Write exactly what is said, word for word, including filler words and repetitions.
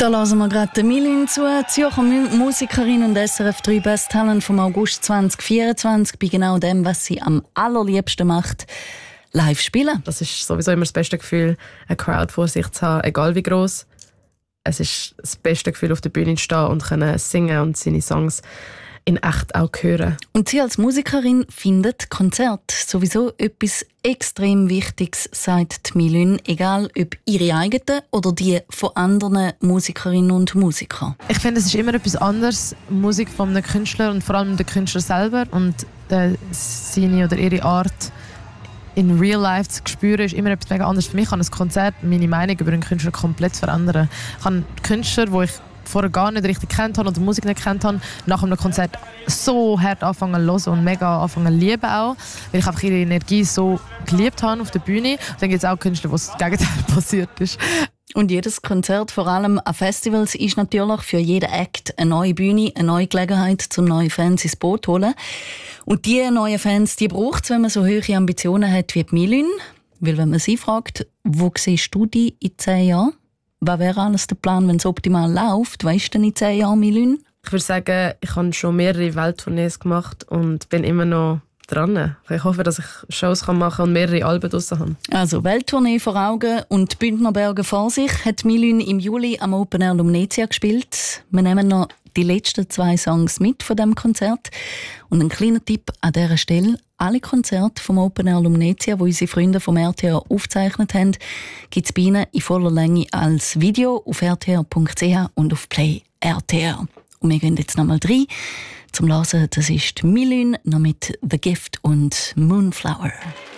Da hören wir gerade Milin zu, Zürcher Musikerin und S R F drei Best Talent vom August zwanzig vierundzwanzig, bei genau dem, was sie am allerliebsten macht, live spielen. Das ist sowieso immer das beste Gefühl, eine Crowd vor sich zu haben, egal wie gross. Es ist das beste Gefühl, auf der Bühne zu stehen und können singen und seine Songs in echt auch hören. Und sie als Musikerin findet Konzert sowieso etwas extrem Wichtiges, sagt Milin, egal ob ihre eigenen oder die von anderen Musikerinnen und Musikern. Ich finde, es ist immer etwas anderes, Musik von einem Künstler und vor allem der Künstler selber und äh, seine oder ihre Art in real life zu spüren, ist immer etwas mega anderes. Für mich kann ein Konzert meine Meinung über einen Künstler komplett verändern. Ich habe Künstler, die ich vorher gar nicht richtig kennt habe oder die Musik nicht kennt habe, nach einem Konzert so hart anfangen zu hören und mega anfangen zu lieben auch, weil ich einfach ihre Energie so geliebt habe auf der Bühne. Und dann gibt es auch Künstler, wo das Gegenteil passiert ist. Und jedes Konzert, vor allem an Festivals, ist natürlich für jeden Act eine neue Bühne, eine neue Gelegenheit, um neue Fans ins Boot zu holen. Und diese neuen Fans, die braucht es, wenn man so hohe Ambitionen hat wie Milin. Weil wenn man sie fragt, wo siehst du dich in zehn Jahren? Was wäre alles der Plan, wenn es optimal läuft? Was ist denn in zehn Jahren, Milin? Ich würde sagen, ich habe schon mehrere Welttournees gemacht und bin immer noch dran. Ich hoffe, dass ich Shows machen kann und mehrere Alben draussen habe. Also Welttournee vor Augen und die Bündnerberge vor sich hat Milin im Juli am Open Air Lumnezia gespielt. Wir nehmen noch die letzten zwei Songs mit von diesem Konzert. Und ein kleiner Tipp an dieser Stelle: alle Konzerte vom Open Air Lumnezia, die unsere Freunde vom R T R aufgezeichnet haben, gibt es bei ihnen in voller Länge als Video auf r t r punkt c h und auf Play R T R. Und wir gehen jetzt nochmal rein zum Hören. Das ist Milin noch mit «The Gift» und «Moonflower».